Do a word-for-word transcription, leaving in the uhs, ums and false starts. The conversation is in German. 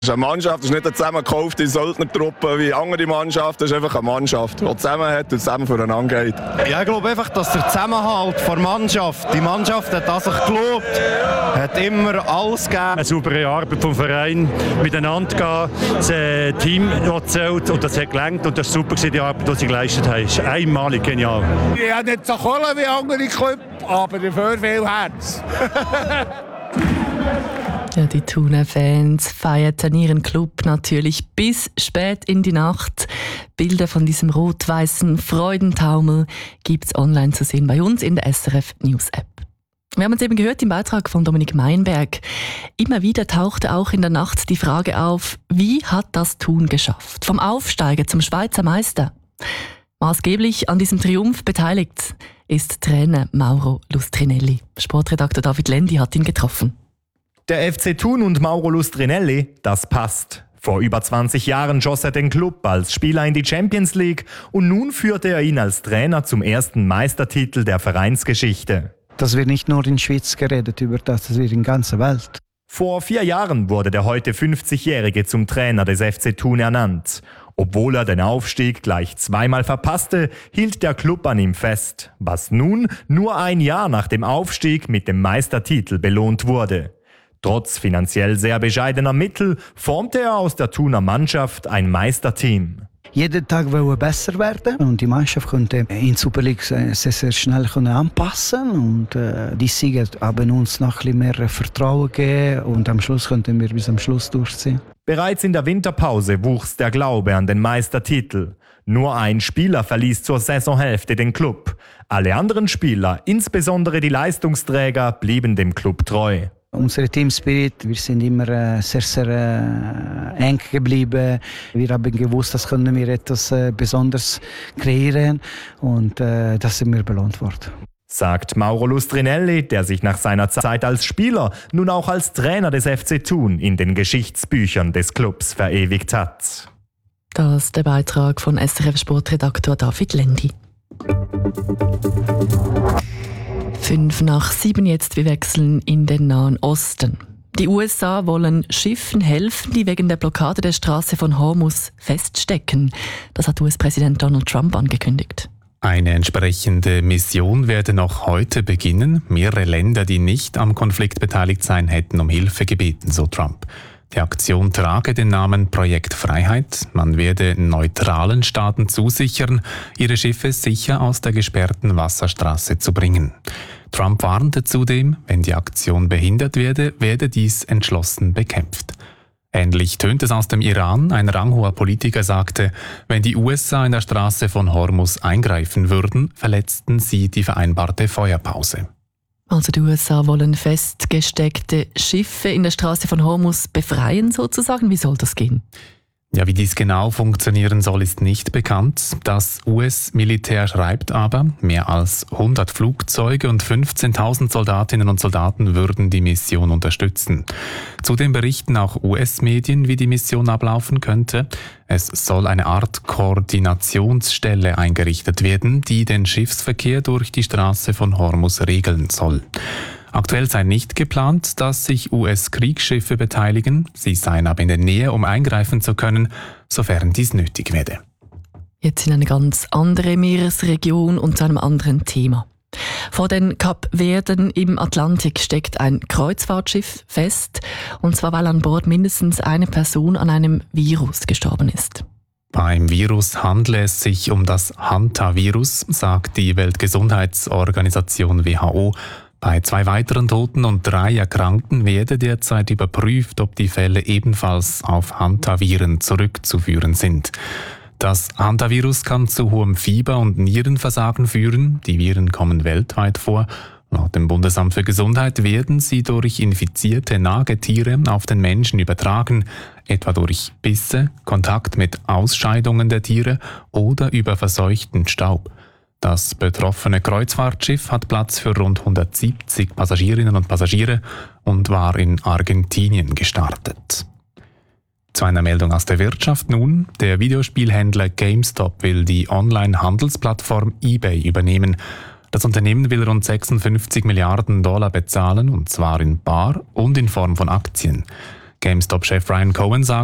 Es ist eine Mannschaft, es ist nicht eine zusammengekaufte Söldnertruppe wie andere Mannschaften, es ist einfach eine Mannschaft, die zusammen hat und zusammen voneinander geht. Ja, ich glaube einfach, dass der Zusammenhalt der Mannschaft, die Mannschaft hat an sich geglaubt, hat immer alles gegeben. Eine saubere Arbeit vom Verein, miteinander gehen, das äh, Team, das zählt und das hat gelangt und das war super, die Arbeit, die sie geleistet haben. Das ist einmalig genial. Ich habe nicht so Kohle wie andere Clubs, aber dafür viel Herz. Ja, die Thun-Fans feierten ihren Club natürlich bis spät in die Nacht. Bilder von diesem rot-weißen Freudentaumel gibt es online zu sehen bei uns in der S R F News App. Wir haben es eben gehört im Beitrag von Dominik Meinberg. Immer wieder tauchte auch in der Nacht die Frage auf, wie hat das Thun geschafft? Vom Aufsteiger zum Schweizer Meister. Maßgeblich an diesem Triumph beteiligt ist Trainer Mauro Lustrinelli. Sportredakteur David Lendi hat ihn getroffen. Der F C Thun und Mauro Lustrinelli, das passt. Vor über zwanzig Jahren schoss er den Club als Spieler in die Champions League und nun führte er ihn als Trainer zum ersten Meistertitel der Vereinsgeschichte. Das wird nicht nur in der Schweiz geredet über das, das wird in der ganzen Welt. Vor vier Jahren wurde der heute fünfzigjährige zum Trainer des F C Thun ernannt. Obwohl er den Aufstieg gleich zweimal verpasste, hielt der Club an ihm fest, was nun nur ein Jahr nach dem Aufstieg mit dem Meistertitel belohnt wurde. Trotz finanziell sehr bescheidener Mittel formte er aus der Thuner Mannschaft ein Meisterteam. Jeden Tag wollen wir besser werden und die Mannschaft konnte in der Super League sehr, sehr schnell anpassen und äh, die Sieger haben uns noch ein bisschen mehr Vertrauen gegeben und am Schluss konnten wir bis am Schluss durchziehen. Bereits in der Winterpause wuchs der Glaube an den Meistertitel. Nur ein Spieler verließ zur Saisonhälfte den Club. Alle anderen Spieler, insbesondere die Leistungsträger, blieben dem Club treu. Unser Teamspirit, wir sind immer äh, sehr, sehr äh, eng geblieben. Wir haben gewusst, dass können wir etwas äh, Besonderes kreieren und äh, das sind wir belohnt worden. Sagt Mauro Lustrinelli, der sich nach seiner Zeit als Spieler nun auch als Trainer des F C Thun in den Geschichtsbüchern des Clubs verewigt hat. Das ist der Beitrag von S R F-Sportredaktor David Lendi. Fünf nach sieben jetzt, wir wechseln in den Nahen Osten. Die U S A wollen Schiffen helfen, die wegen der Blockade der Straße von Hormuz feststecken. Das hat U S-Präsident Donald Trump angekündigt. Eine entsprechende Mission werde noch heute beginnen. Mehrere Länder, die nicht am Konflikt beteiligt seien, hätten um Hilfe gebeten, so Trump. Die Aktion trage den Namen Projekt Freiheit. Man werde neutralen Staaten zusichern, ihre Schiffe sicher aus der gesperrten Wasserstraße zu bringen. Trump warnte zudem, wenn die Aktion behindert werde, werde dies entschlossen bekämpft. Ähnlich tönt es aus dem Iran. Ein ranghoher Politiker sagte, wenn die U S A in der Straße von Hormuz eingreifen würden, verletzten sie die vereinbarte Feuerpause. Also die U S A wollen festgesteckte Schiffe in der Straße von Hormuz befreien sozusagen. Wie soll das gehen? Ja, wie dies genau funktionieren soll, ist nicht bekannt. Das U S-Militär schreibt aber, mehr als hundert Flugzeuge und fünfzehntausend Soldatinnen und Soldaten würden die Mission unterstützen. Zudem berichten auch U S-Medien, wie die Mission ablaufen könnte. Es soll eine Art Koordinationsstelle eingerichtet werden, die den Schiffsverkehr durch die Straße von Hormuz regeln soll. Aktuell sei nicht geplant, dass sich U S-Kriegsschiffe beteiligen. Sie seien aber in der Nähe, um eingreifen zu können, sofern dies nötig werde. Jetzt in eine ganz andere Meeresregion und zu einem anderen Thema. Vor den Kapverden im Atlantik steckt ein Kreuzfahrtschiff fest, und zwar weil an Bord mindestens eine Person an einem Virus gestorben ist. Beim Virus handle es sich um das Hantavirus, sagt die Weltgesundheitsorganisation W H O. Bei zwei weiteren Toten und drei Erkrankten werde derzeit überprüft, ob die Fälle ebenfalls auf Hantaviren zurückzuführen sind. Das Hantavirus kann zu hohem Fieber und Nierenversagen führen. Die Viren kommen weltweit vor. Laut dem Bundesamt für Gesundheit werden sie durch infizierte Nagetiere auf den Menschen übertragen, etwa durch Bisse, Kontakt mit Ausscheidungen der Tiere oder über verseuchten Staub. Das betroffene Kreuzfahrtschiff hat Platz für rund hundertsiebzig Passagierinnen und Passagiere und war in Argentinien gestartet. Zu einer Meldung aus der Wirtschaft nun. Der Videospielhändler GameStop will die Online-Handelsplattform eBay übernehmen. Das Unternehmen will rund sechsundfünfzig Milliarden Dollar bezahlen, und zwar in bar und in Form von Aktien. GameStop-Chef Ryan Cohen sagt,